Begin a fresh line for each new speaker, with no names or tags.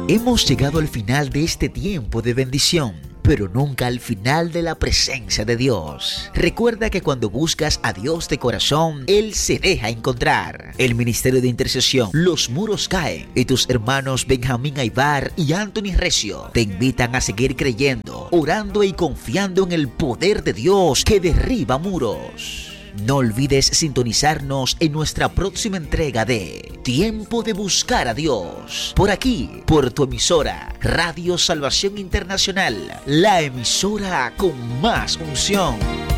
Hemos llegado al final de este tiempo de bendición, pero nunca al final de la presencia de Dios. Recuerda que cuando buscas a Dios de corazón, Él se deja encontrar. El Ministerio de Intercesión Los Muros Caen y tus hermanos Benjamín Aybar y Anthony Recio te invitan a seguir creyendo, orando y confiando en el poder de Dios que derriba muros. No olvides sintonizarnos en nuestra próxima entrega de Tiempo de Buscar a Dios. Por aquí, por tu emisora, Radio Salvación Internacional, la emisora con más unción.